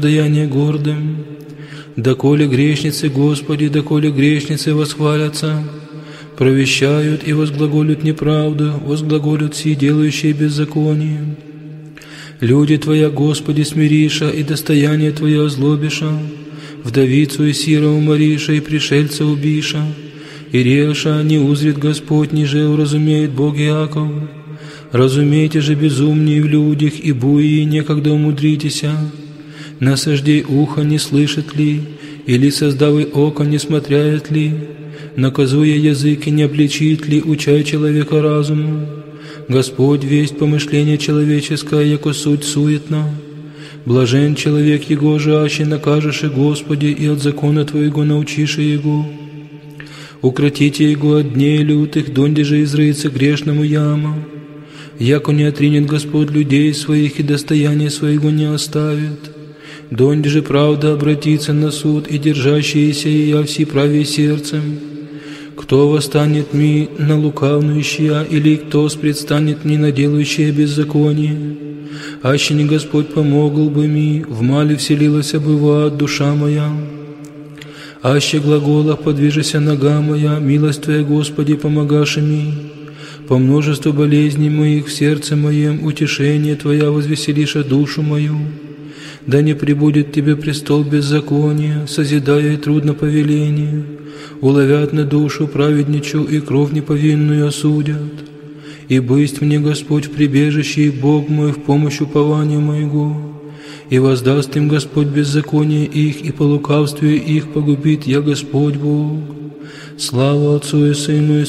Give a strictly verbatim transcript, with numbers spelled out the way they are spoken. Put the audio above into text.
даяние гордым. Доколе грешницы, Господи, доколе грешницы восхвалятся, провещают и возглаголют неправду, возглаголют все делающие беззаконие. Люди Твоя, Господи, смириша, и достояние Твое озлобиша, вдовицу и сира умориша, и пришельца убиша, и реша не узрит Господь, ниже уразумеет Бог Иаков. Разумейте же безумнее в людях, и буи некогда умудритеся. Насаждей ухо не слышит ли, или создавый око не смотряет ли, наказуя язык и не обличит ли, учай человека разуму. Господь весть помышление человеческое, яко суть суетна. Блажен человек его же, аще накажешь и Господи, и от закона Твоего научишь его. Укротите его от дней лютых, донде же изрыется грешному яма. Яко не отринет Господь людей своих, и достояние своего не оставит. Донде же правда обратится на суд, и держащиеся ея все правее сердцем. Кто восстанет ми на лукавнующая, или кто предстанет ми на делающее беззаконие? Аще не Господь помогал бы ми, в мале вселилась бы в ад душа моя. Аще глаголах подвижися нога моя, милость Твоя, Господи, помогаши ми. По множеству болезней моих в сердце моем утешение Твоя возвеселиша душу мою. Да не прибудет Тебе престол беззакония, созидая трудно повеление. Уловят на душу праведничу, и кровь неповинную осудят. И бысть мне Господь в прибежище, и Бог мой в помощь упования моего. И воздаст им Господь беззаконие их, и по лукавству их погубит я Господь Бог. Слава Отцу и Сыну и